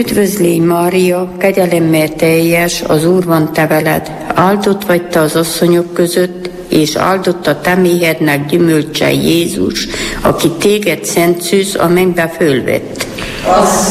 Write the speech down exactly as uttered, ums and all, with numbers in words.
Üdvözlégy Mária, kegyelemmel teljes, az Úr van te veled, áldott vagy te az asszonyok között, és áldott a te méhednek gyümölcse Jézus, aki téged szent szűz a mennybe fölvett.